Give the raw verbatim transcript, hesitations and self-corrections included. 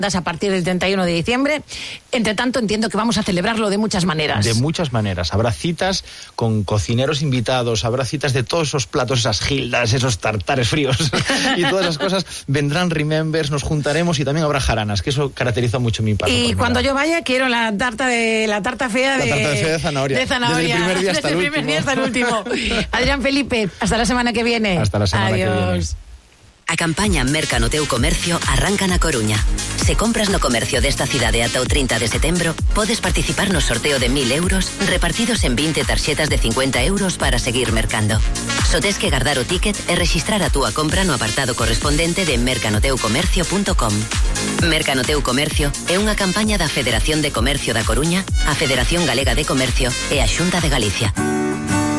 a partir del treinta y uno de diciembre. Entre tanto, entiendo que vamos a celebrarlo de muchas maneras. De muchas maneras. Habrá citas con cocineros invitados, habrá citas de todos esos platos, esas gildas, esos tartares fríos y todas esas cosas. Vendrán remembers, nos juntaremos y también habrá jaranas, que eso caracteriza mucho mi paso. Y cuando yo vaya quiero la tarta de la tarta fea de, la tarta fea de zanahoria. De zanahoria. Desde el primer día hasta, Desde el, el primer día hasta el último. Adrián Felipe, hasta la semana que viene. Hasta la semana Adiós. que viene. A campaña Merca no Teu Comercio arranca na Coruña. Se compras no comercio desta cidade ata o trinta de setembro, podes participar no sorteo de mil euros repartidos en vinte tarxetas de cincuenta euros para seguir mercando. Só tes que guardar o ticket e rexistrar a túa compra no apartado correspondente de merca no teu comercio punto com. Merca no Teu Comercio é unha campaña da Federación de Comercio da Coruña, a Federación Galega de Comercio e a Xunta de Galicia.